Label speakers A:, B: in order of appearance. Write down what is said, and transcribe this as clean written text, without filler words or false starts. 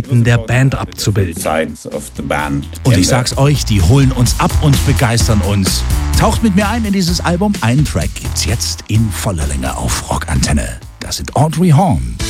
A: Seiten der Band abzubilden. Und ich sag's euch, die holen uns ab und begeistern uns. Taucht mit mir ein in dieses Album. Einen Track gibt's jetzt in voller Länge auf Rockantenne. Das sind Audrey Horne.